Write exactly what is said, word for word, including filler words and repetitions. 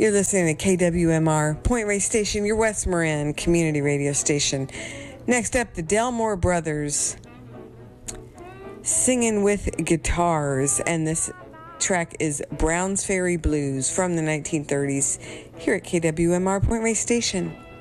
You're listening to K W M R, Point Reyes Station, your West Marin community radio station. Next up, the Delmore Brothers, singing with guitars, and this track is Browns Ferry Blues from the nineteen thirties here at K W M R, Point Reyes Station.